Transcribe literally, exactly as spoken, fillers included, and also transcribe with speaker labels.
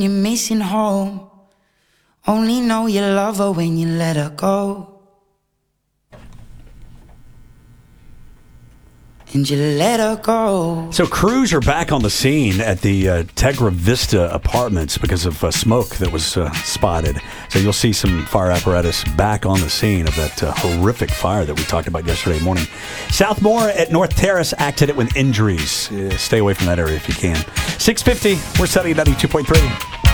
Speaker 1: You're missing home. Only know you love her when you let her go. And you let her go.
Speaker 2: So crews are back on the scene at the uh, Tegra Vista apartments because of uh, smoke that was uh, spotted. So you'll see some fire apparatus back on the scene of that uh, horrific fire that we talked about yesterday morning. Southmore at North Terrace acted it with injuries. Uh, stay away from that area if you can. six fifty, we're setting ninety-two point three.